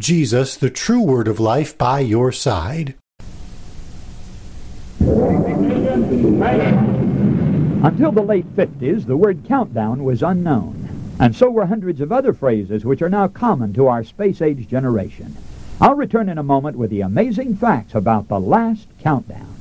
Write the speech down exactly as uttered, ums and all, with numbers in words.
Jesus, the true word of life, by your side. Until the late fifties, the word countdown was unknown, and so were hundreds of other phrases which are now common to our space-age generation. I'll return in a moment with the amazing facts about the last countdown.